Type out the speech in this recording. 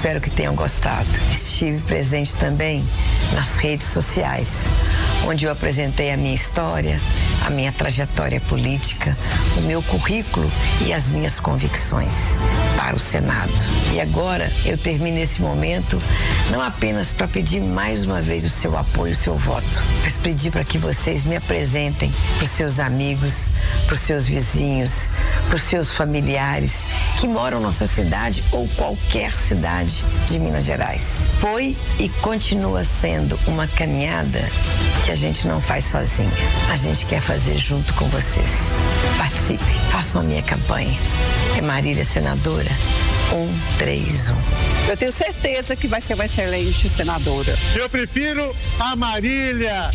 Espero que tenham gostado. Estive presente também nas redes sociais, onde eu apresentei a minha história, a minha trajetória política, o meu currículo e as minhas convicções para o Senado. E agora eu termino esse momento não apenas para pedir mais uma vez o seu apoio, o seu voto, mas pedir para que vocês me apresentem para os seus amigos, para os seus vizinhos, para os seus familiares que moram na nossa cidade ou qualquer cidade de Minas Gerais. Foi e continua sendo uma caminhada que a gente não faz sozinha. A gente quer fazer junto com vocês. Participem, façam a minha campanha. É Marília Senadora 131. Eu tenho certeza que vai ser uma excelente senadora. Eu prefiro a Marília.